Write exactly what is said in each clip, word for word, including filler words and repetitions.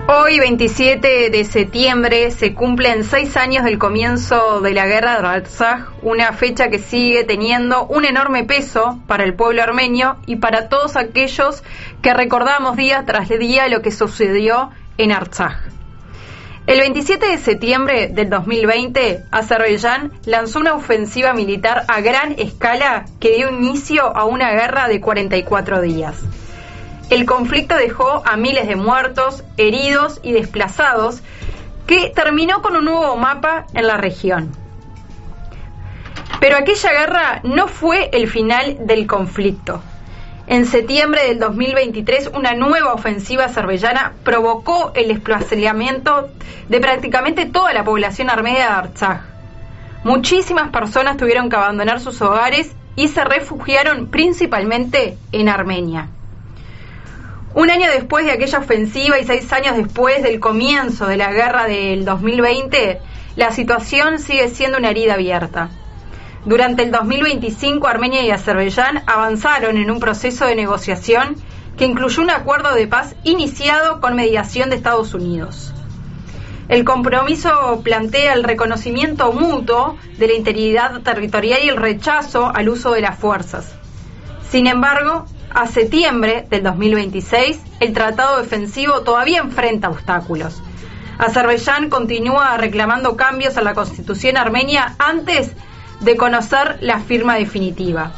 Hoy, veintisiete de septiembre, se cumplen seis años del comienzo de la guerra de Artsaj, una fecha que sigue teniendo un enorme peso para el pueblo armenio y para todos aquellos que recordamos día tras día lo que sucedió en Artsaj. El veintisiete de septiembre del dos mil veinte, Azerbaiyán lanzó una ofensiva militar a gran escala que dio inicio a una guerra de cuarenta y cuatro días. El conflicto dejó a miles de muertos, heridos y desplazados, que terminó con un nuevo mapa en la región. Pero aquella guerra no fue el final del conflicto. En septiembre del dos mil veintitrés, una nueva ofensiva azerbaiyana provocó el desplazamiento de prácticamente toda la población armenia de Artsaj. Muchísimas personas tuvieron que abandonar sus hogares y se refugiaron principalmente en Armenia. Un año después de aquella ofensiva y seis años después del comienzo de la guerra del dos mil veinte, la situación sigue siendo una herida abierta. Durante el dos mil veinticinco, Armenia y Azerbaiyán avanzaron en un proceso de negociación que incluyó un acuerdo de paz iniciado con mediación de Estados Unidos. El compromiso plantea el reconocimiento mutuo de la integridad territorial y el rechazo al uso de las fuerzas. Sin embargo, a septiembre del dos mil veintiséis, el tratado defensivo todavía enfrenta obstáculos. Azerbaiyán continúa reclamando cambios a la constitución armenia antes de conocer la firma definitiva.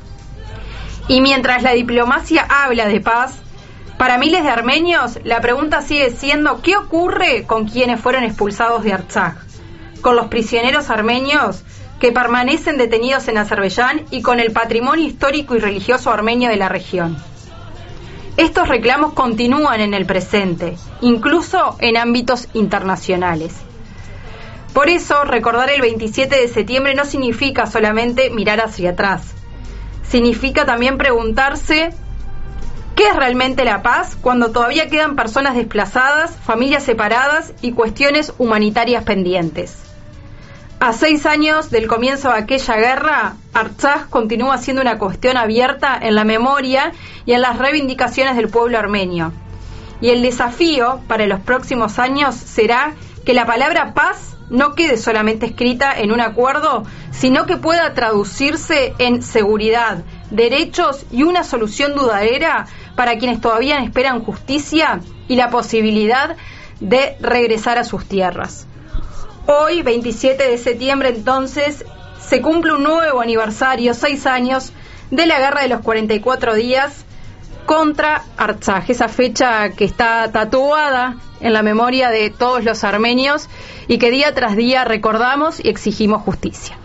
Y mientras la diplomacia habla de paz, para miles de armenios la pregunta sigue siendo ¿qué ocurre con quienes fueron expulsados de Artsaj? Con los prisioneros armenios que permanecen detenidos en Azerbaiyán y con el patrimonio histórico y religioso armenio de la región. Estos reclamos continúan en el presente, incluso en ámbitos internacionales. Por eso, recordar el veintisiete de septiembre no significa solamente mirar hacia atrás. Significa también preguntarse ¿qué es realmente la paz cuando todavía quedan personas desplazadas, familias separadas y cuestiones humanitarias pendientes? A seis años del comienzo de aquella guerra, Artsaj continúa siendo una cuestión abierta en la memoria y en las reivindicaciones del pueblo armenio. Y el desafío para los próximos años será que la palabra paz no quede solamente escrita en un acuerdo, sino que pueda traducirse en seguridad, derechos y una solución duradera para quienes todavía esperan justicia y la posibilidad de regresar a sus tierras. Hoy, veintisiete de septiembre, entonces, se cumple un nuevo aniversario, seis años, de la guerra de los cuarenta y cuatro días contra Artsaj, esa fecha que está tatuada en la memoria de todos los armenios y que día tras día recordamos y exigimos justicia.